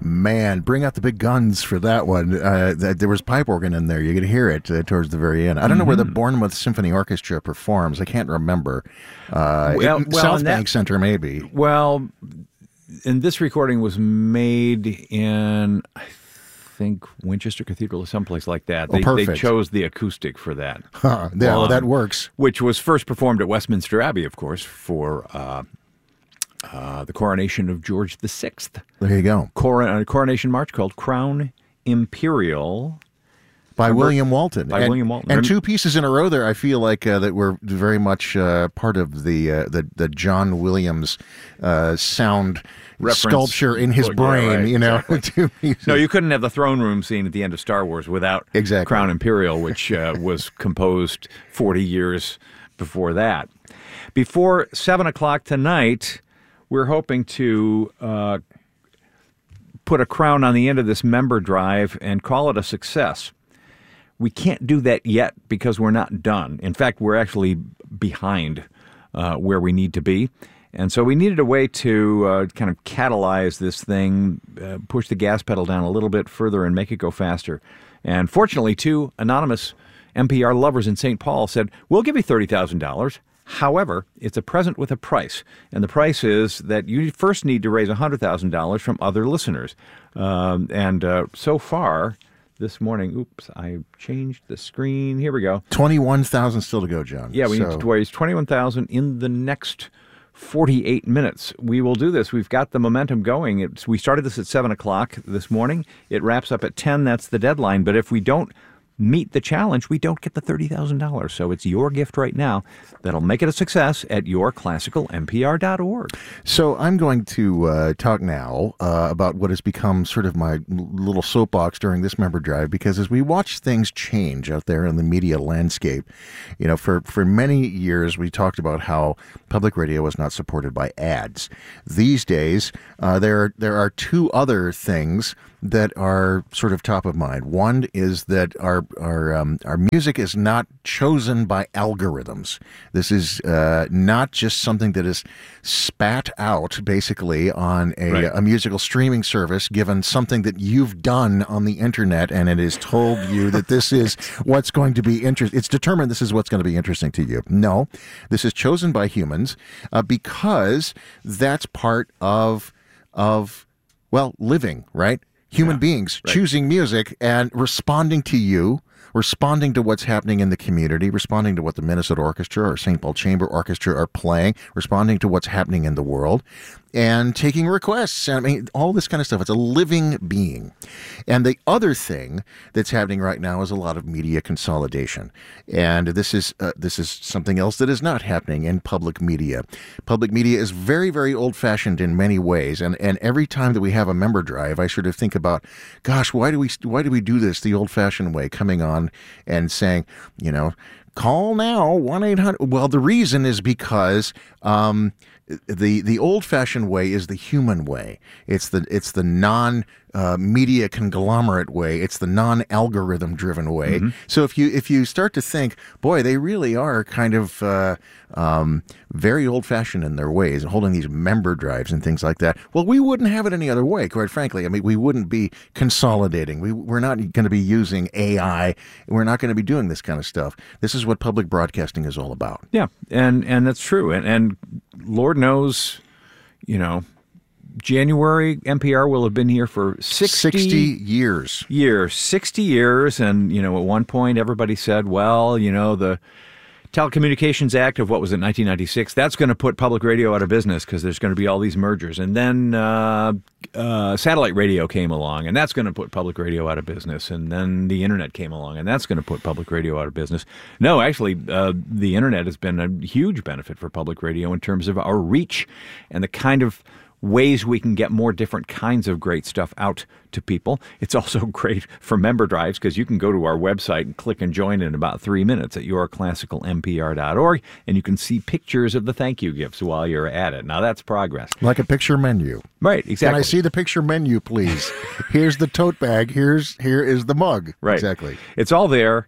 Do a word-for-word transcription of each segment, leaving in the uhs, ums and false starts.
Man, bring out the big guns for that one. Uh, th- there was pipe organ in there. You could hear it uh, towards the very end. I don't know where the Bournemouth Symphony Orchestra performs. I can't remember. Uh, Well- it- well, South and that- Bank Center, maybe. Well, and this recording was made in, I think, Winchester Cathedral or someplace like that. Oh, They, they perfect. chose the acoustic for that. Huh, yeah, well, Um, that works. Which was first performed at Westminster Abbey, of course, for uh, uh, the coronation of George the Sixth. There you go. Cor- a coronation march called Crown Imperial. By Remember- William Walton. By and, William Walton. And Rem- two pieces in a row there, I feel like uh, that were very much uh, part of the, uh, the the John Williams uh, sound Reference sculpture in his book, yeah, brain, right, you know. exactly. Two pieces. No, you couldn't have the throne room scene at the end of Star Wars without Exactly. Crown Imperial, which uh, was composed forty years before that. Before seven o'clock tonight, we're hoping to uh, put a crown on the end of this member drive and call it a success. We can't do that yet because we're not done. In fact, we're actually behind uh, where we need to be. And so we needed a way to uh, kind of catalyze this thing, uh, push the gas pedal down a little bit further and make it go faster. And fortunately, two anonymous N P R lovers in Saint Paul said, we'll give you thirty thousand dollars. However, it's a present with a price. And the price is that you first need to raise one hundred thousand dollars from other listeners. Um, and uh, so far, this morning, oops, I changed the screen. Here we go. twenty-one thousand still to go, John. Yeah, we So- need to raise twenty-one thousand dollars in the next forty-eight minutes. We will do this. We've got the momentum going. It's, we started this at seven o'clock this morning. It wraps up at ten. That's the deadline. But if we don't meet the challenge, we don't get the thirty thousand dollars. So it's your gift right now that'll make it a success at your classical N P R dot org. So I'm going to uh, talk now uh, about what has become sort of my l- little soapbox during this member drive, because as we watch things change out there in the media landscape, you know, for, for many years we talked about how public radio was not supported by ads. These days, uh, there there are two other things that are sort of top of mind. One is that our our um, our music is not chosen by algorithms. This is uh, not just something that is spat out basically on a, Right. a musical streaming service, given something that you've done on the internet, and it is told you that this is what's going to be interesting. It's determined this is what's going to be interesting to you. No, this is chosen by humans uh, because that's part of of well living, right? Human beings right. choosing music and responding to you, responding to what's happening in the community, responding to what the Minnesota Orchestra or Saint Paul Chamber Orchestra are playing, responding to what's happening in the world, and taking requests. I mean, all this kind of stuff. It's a living being. And the other thing that's happening right now is a lot of media consolidation. And this is uh, this is something else that is not happening in public media. Public media is very, very old-fashioned in many ways. And and every time that we have a member drive, I sort of think about, gosh, why do we why do we do this the old-fashioned way, coming on and saying, you know, call now, one eight hundred. Well, the reason is because um, the the old-fashioned way is the human way. It's the it's the non uh, media conglomerate way. It's the non-algorithm driven way. Mm-hmm. So if you if you start to think, boy, they really are kind of uh, um, very old-fashioned in their ways and holding these member drives and things like that. Well, we wouldn't have it any other way, quite frankly. I mean, we wouldn't be consolidating. We we're not going to be using A I. We're not going to be doing this kind of stuff. This is what public broadcasting is all about. Yeah, and and that's true. And and Lord knows, you know, January N P R will have been here for sixty, sixty years. years, sixty years. And, you know, at one point everybody said, well, you know, the Telecommunications Act of, what was it, nineteen ninety-six, that's going to put public radio out of business because there's going to be all these mergers. And then uh, uh, satellite radio came along, and that's going to put public radio out of business. And then the internet came along, and that's going to put public radio out of business. No, actually, uh, the internet has been a huge benefit for public radio in terms of our reach and the kind of ways we can get more different kinds of great stuff out to people. It's also great for member drives because you can go to our website and click and join in about three minutes at your classical N P R dot org, and you can see pictures of the thank you gifts while you're at it. Now, that's progress. Like a picture menu. Right, exactly. Can I see the picture menu, please? Here's the tote bag. Here's here is the mug. Right. Exactly. It's all there,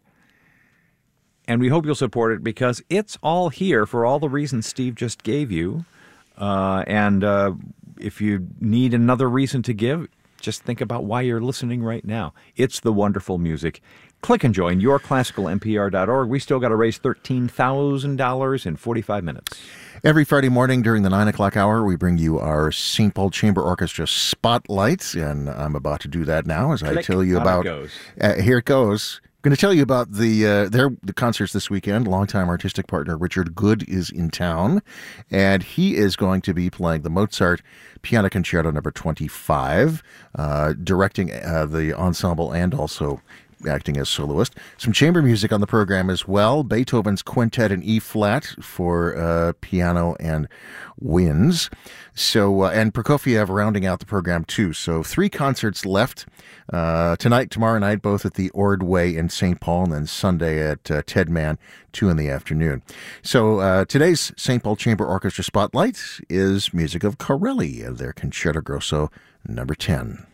and we hope you'll support it because it's all here for all the reasons Steve just gave you. Uh, and uh, if you need another reason to give, just think about why you're listening right now. It's the wonderful music. Click and join your classical N P R dot org. We still got to raise thirteen thousand dollars in forty-five minutes. Every Friday morning during the nine o'clock hour, we bring you our Saint Paul Chamber Orchestra Spotlight, and I'm about to do that now as Click, I tell you out about... it goes. Uh, here it goes. Going to tell you about the uh, their the concerts this weekend. Longtime artistic partner Richard Good is in town, and he is going to be playing the Mozart Piano Concerto Number twenty-five, uh, directing uh, the ensemble and also acting as soloist. Some chamber music on the program as well. Beethoven's Quintet in E flat for uh, piano and winds. So uh, and Prokofiev rounding out the program too. So three concerts left uh, tonight, tomorrow night, both at the Ordway in Saint Paul, and then Sunday at uh, Ted Mann, two in the afternoon. So uh, today's Saint Paul Chamber Orchestra Spotlight is music of Corelli, their Concerto Grosso Number ten.